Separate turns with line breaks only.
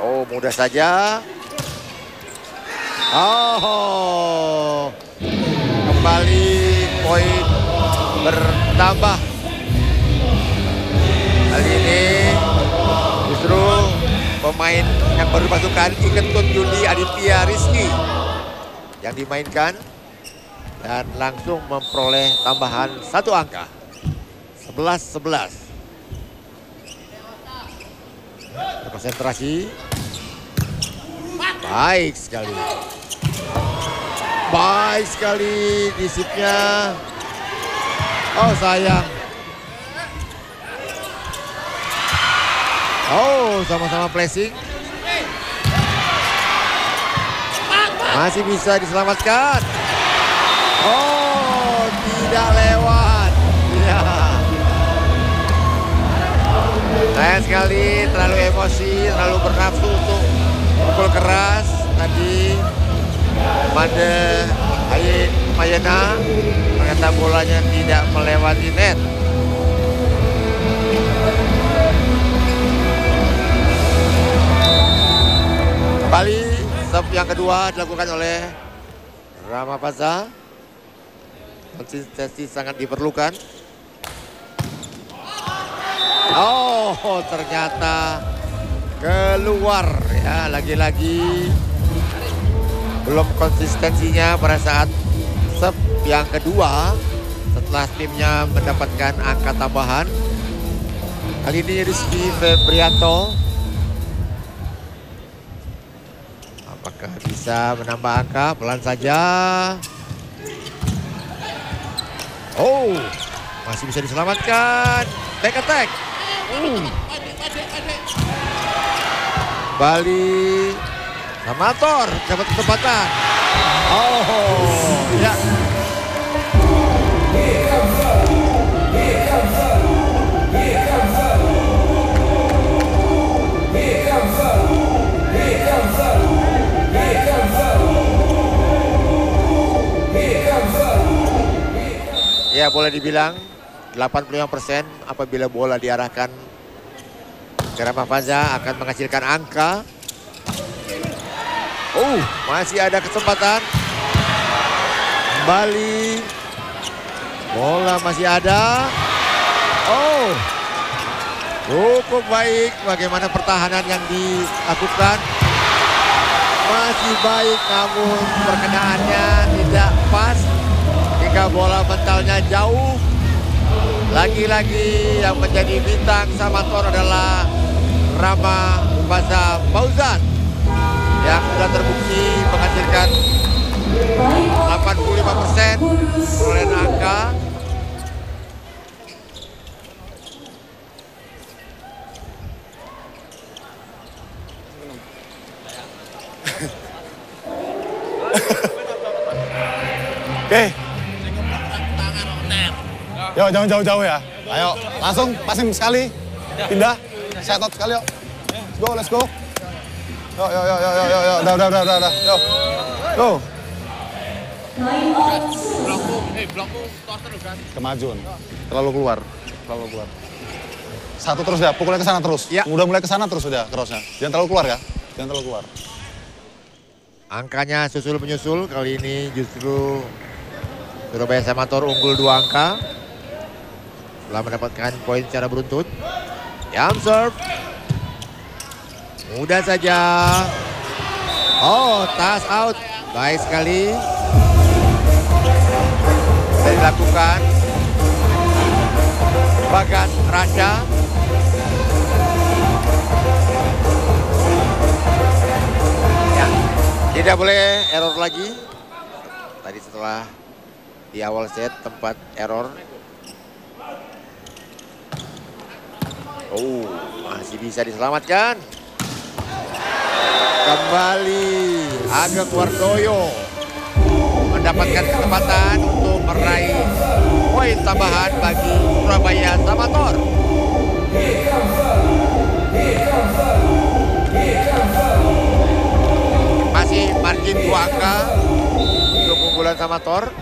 Oh, mudah saja. Oh, kembali poin bertambah. Kali ini justru pemain yang baru masukkan Iketut Yudi Aditya Rizky yang dimainkan dan langsung memperoleh tambahan 1 angka. 11-11. Konsentrasi. Baik sekali. Baik sekali disipnya. Oh, sayang. Oh, sama-sama placing. Masih bisa diselamatkan. Oh, tidak lewat. Ya. Sayang sekali, terlalu emosi, terlalu bernafsu untuk pukul keras. Tadi Made Ayin Mayana ternyata bolanya tidak melewati net. Kembali serve yang kedua dilakukan oleh Ramapaza. Konsistensi sangat diperlukan. Oh, ternyata keluar ya, lagi-lagi belum konsistensinya pada saat serve yang kedua setelah timnya mendapatkan angka tambahan. Kali ini Rizky Febrianto apakah bisa menambah angka? Pelan saja. Oh, masih bisa diselamatkan. Back attack. Bali Samator dapat kesempatan. Oh, ya. Ya, boleh dibilang 85% apabila bola diarahkan ke Ramapaza akan menghasilkan angka. Masih ada kesempatan. Kembali. Bola masih ada. Oh, cukup baik bagaimana pertahanan yang dilakukan. Masih baik namun perkenaannya tidak pas. Hingga bola mentalnya jauh. Lagi-lagi yang menjadi bintang Samator adalah Ramapaza Fauzan yang sudah terbukti menghasilkan 85% perolehan angka.
Oke. Yo, jangan jauh-jauh ya. Ayo, langsung passing sekali. Pindah. Set out sekali yuk. Let's go. Yo. Udah. Yo. Go.
Blokku tor terus kan.
Kemajuan. Terlalu keluar. Satu terus ya, pukulnya ke sana terus.
Ya.
Udah mulai ke sana terus udah crossnya. Jangan terlalu keluar ya. Jangan terlalu keluar.
Angkanya susul menyusul. Kali ini justru Surabaya Samator unggul 2 angka. Setelah mendapatkan poin secara beruntun. Jump serve. Mudah saja. Oh, toss out. Baik sekali. Bisa dilakukan. Bagas Rasha. Ya, tidak boleh error lagi. Tadi setelah di awal set tempat error. Oh, masih bisa diselamatkan. Kembali Ageng Wardoyo mendapatkan kesempatan untuk meraih poin tambahan bagi Surabaya Samator. Masih margin 2 angka untuk keunggulan Samator.